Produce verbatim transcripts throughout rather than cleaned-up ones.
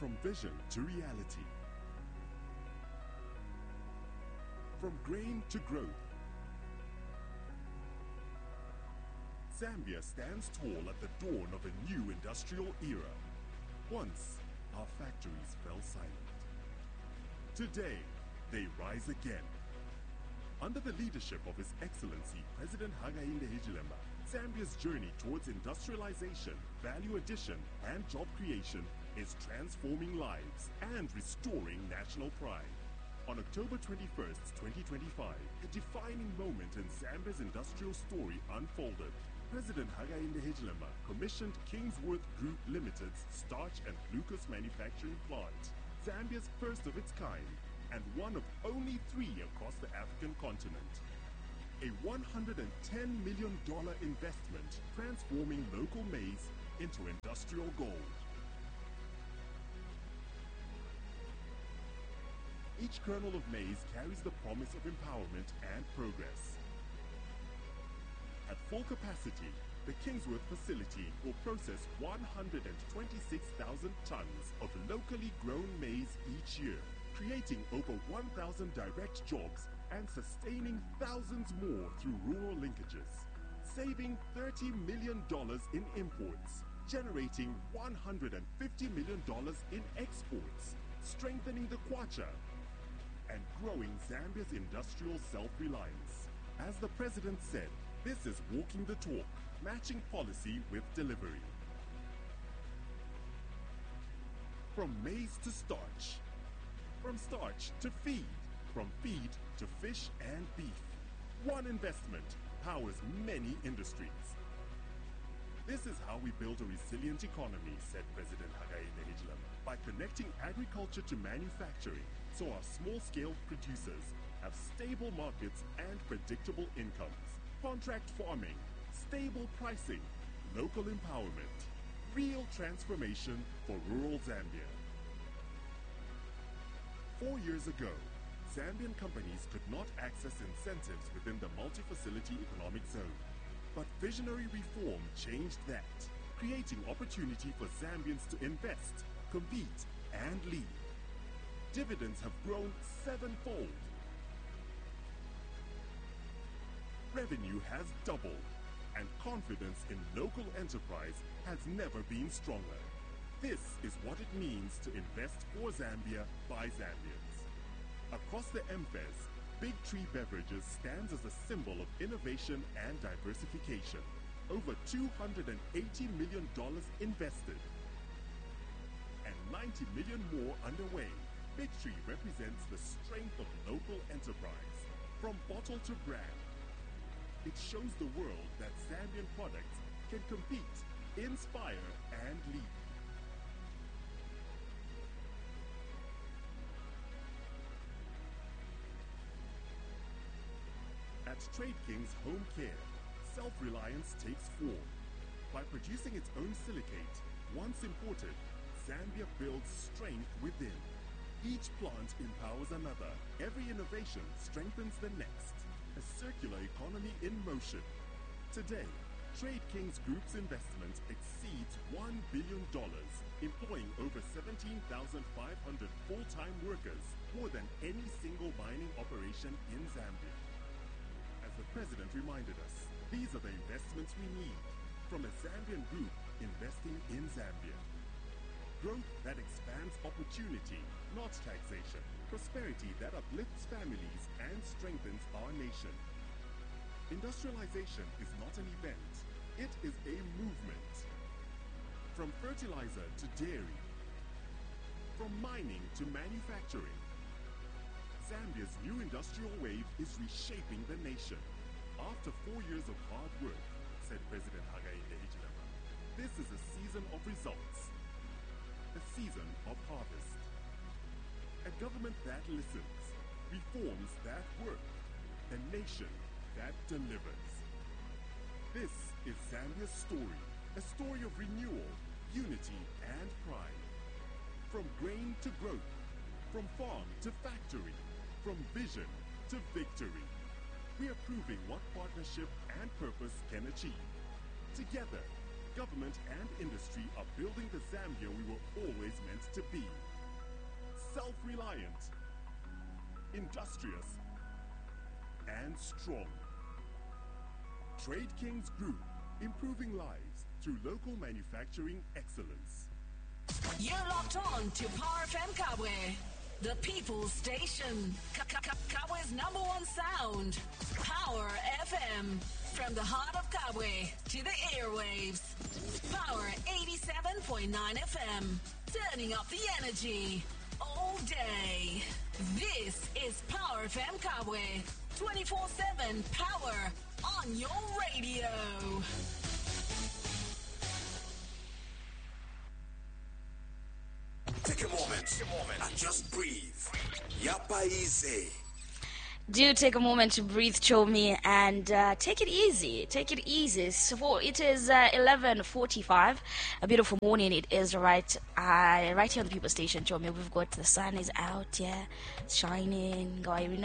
From vision to reality. From grain to growth. Zambia stands tall at the dawn of a new industrial era. Once, our factories fell silent. Today, they rise again. Under the leadership of His Excellency President Hakainde Hichilema, Zambia's journey towards industrialization, value addition, and job creation is transforming lives and restoring national pride. On October twenty-first, twenty twenty-five, a defining moment in Zambia's industrial story unfolded. President Hakainde Hichilema commissioned Kingsworth Group Limited's starch and glucose manufacturing plant, Zambia's first of its kind, and one of only three across the African continent. A one hundred ten million dollars investment transforming local maize into industrial gold. Each kernel of maize carries the promise of empowerment and progress. At full capacity, the Kingsworth facility will process one hundred twenty-six thousand tons of locally grown maize each year, creating over one thousand direct jobs and sustaining thousands more through rural linkages, saving thirty million dollars in imports, generating one hundred fifty million dollars in exports, strengthening the kwacha, and growing Zambia's industrial self-reliance. As the President said, this is walking the talk, matching policy with delivery. From maize to starch, from starch to feed, from feed to fish and beef. One investment powers many industries. This is how we build a resilient economy, said President Hakainde Hichilema, by connecting agriculture to manufacturing, so our small-scale producers have stable markets and predictable incomes. Contract farming, stable pricing, local empowerment, real transformation for rural Zambia. Four years ago, Zambian companies could not access incentives within the multi-facility economic zone. But visionary reform changed that, creating opportunity for Zambians to invest, compete, and lead. Dividends have grown sevenfold. Revenue has doubled, and confidence in local enterprise has never been stronger. This is what it means to invest for Zambia by Zambians. Across the M F E S, Big Tree Beverages stands as a symbol of innovation and diversification. Over two hundred eighty million dollars invested and ninety million dollars more underway. Big Tree represents the strength of local enterprise, from bottle to brand. It shows the world that Zambian products can compete, inspire, and lead. At Trade King's Home Care, self-reliance takes form. By producing its own silicate, once imported, Zambia builds strength within. Each plant empowers another. Every innovation strengthens the next. A circular economy in motion. Today, Trade Kings Group's investment exceeds one billion dollars, employing over seventeen thousand five hundred full-time workers, more than any single mining operation in Zambia. As the President reminded us, these are the investments we need from a Zambian group investing in Zambia. Growth that expands opportunity, not taxation. Prosperity that uplifts families and strengthens our nation. Industrialization is not an event, it is a movement. From fertilizer to dairy, from mining to manufacturing, Zambia's new industrial wave is reshaping the nation. After four years of hard work, said President Hakainde Hichilema, this is a season of results, a season of harvest. A government that listens, reforms that work, a nation that delivers. This is Zambia's story, a story of renewal, unity, and pride. From grain to growth, from farm to factory, from vision to victory. We are proving what partnership and purpose can achieve. Together, government and industry are building the Zambia we were always meant to be. Self-reliant, industrious, and strong. Trade Kings Group, improving lives through local manufacturing excellence. You're locked on to Power F M Kabwe, the people's station. Kabwe's number one sound. Power F M. From the heart of Kabwe to the airwaves. Power eighty-seven point nine F M. Turning up the energy all day. This is Power F M Kabwe. twenty-four seven power on your radio. Take a moment, take a moment and just breathe. Yapa easy. Do take a moment to breathe, Chomi, and uh, take it easy. Take it easy. So it is uh, eleven forty-five. A beautiful morning. It is right, uh, right here on the People Station, Chomi. We've got the sun is out, yeah, it's shining.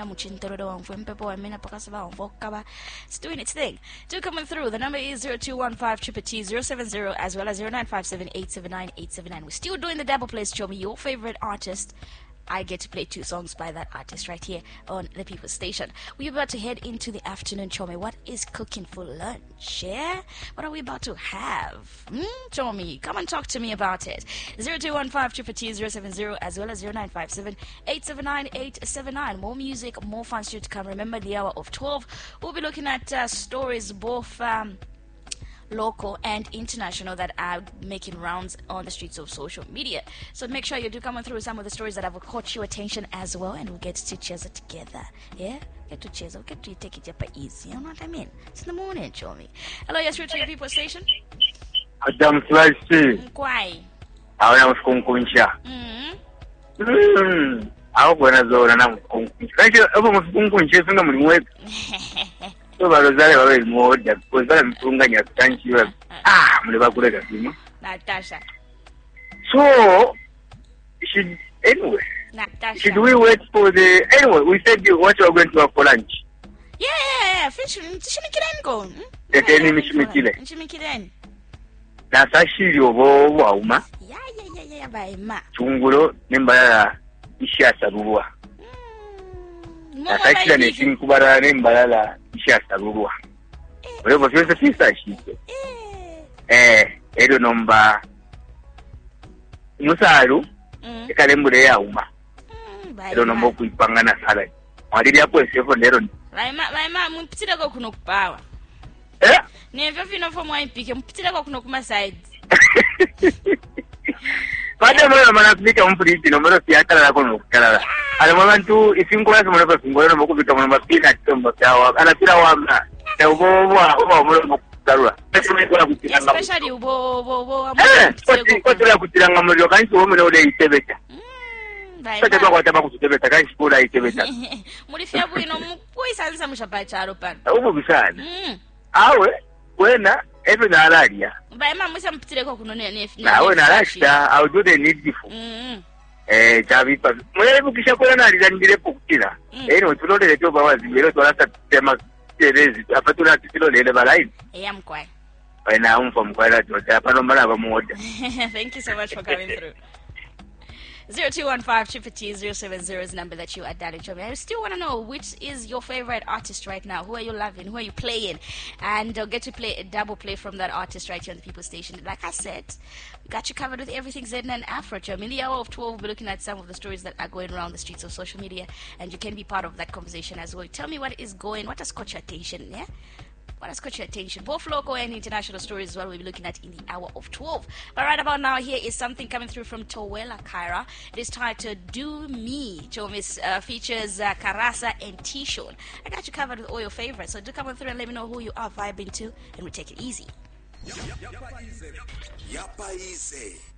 It's doing its thing. Do coming through. The number is zero two one five T T zero seven zero as well as zero nine five seven eight seven nine eight seven nine. We're still doing the double plays, Chomi. Your favorite artist. I get to play two songs by that artist right here on the People's Station. We're about to head into the afternoon, Chomi. What is cooking for lunch, yeah? What are we about to have? Hmm, Chomi, come and talk to me about it. zero two one five T T zero seven zero as well as zero nine five seven eight seven nine eight seven nine. More music, more fun still to come. Remember, the hour of twelve, we'll be looking at uh, stories both... Um, local and international that are making rounds on the streets of social media. So make sure you do come on through some of the stories that have caught your attention as well, and we'll get to cheers it together. Yeah? Get to cheers, get to take it up easy. You know what I mean? It's in the morning, show me. Hello, yes, you're to your People Station. Adam Slice. Why? I am Kunkuncha. Mm-hmm. Hmm. I'll go to the Kunkuncha. I am Kunkuncha from the web. So I was very more that was very Kunga. Thank you. Ah, Natasha. So, should anyway. Natasha. Should we wait for the anyway? We said you what you are going to have for lunch. Yeah, yeah, yeah. Fish. Shimikiren go. The enemy Shimikile. Shimikiren. That's actually over Wauma. Yeah, yeah, yeah, yeah, by ma. Tunguro, Nimbala, Isha Sarua. That's actually a thing Kubara Nimbala, Isha Sarua. Whatever was the sister, she said. Eh, Edo number Musaru, the Kalemburea Uma. I don't know what we Pangana salad. Why did you put yourself on there? My mom, Pitilago Kunok power. Eh? Never feel from my pick and Pitilago Kunok my side. But I'm going to make a pretty number of theatre. I want to, if you go as one of us, go to become a peanut and a pillow. Especially Bo Bo Bo. Eh, what do I put in a moment of kind of woman all day? Such a what about the kind school I give it. Modify, we know, boys and some Shapacharopan. Over beside. Our, when every idea. By Mamma, some Pitilago if now when I asked her, I'll do the need before. Eh, Javi, but whenever you shall put an idea and get a book dinner, eh, no, to know the two hours, you know, to ask them. There is a particular line. I am quite. By now, from Kuala Lumpur, thank you so much for coming through. zero two one five T T zero seven zero is the number that you are dialing to me. I still want to know which is your favorite artist right now. Who are you loving? Who are you playing? And I'll get to play a double play from that artist right here on the People Station. Like I said, we got you covered with everything Zedna and Afro. In the hour of twelve, we'll be looking at some of the stories that are going around the streets of social media, and you can be part of that conversation as well. Tell me what is going, what has caught your attention, yeah? What has caught your attention? Both local and international stories as well we'll be looking at in the hour of twelve. But right about now, here is something coming through from Towela Kyra. It is titled Do Me. Chomis uh, features uh, Karasa and T-Shon. I got you covered with all your favorites, so do come on through and let me know who you are vibing to, and we take it easy. Yapa easy.